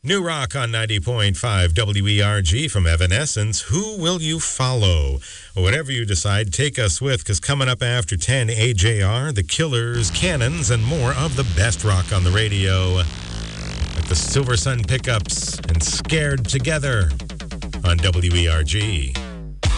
New rock on 90.5 WERG from Evanescence. Who will you follow? Whatever you decide, take us with, because coming up after 10, AJR, The Killers, Cannons, and more of the best rock on the radio. Like the Silver Sun Pickups and Scared Together on WERG.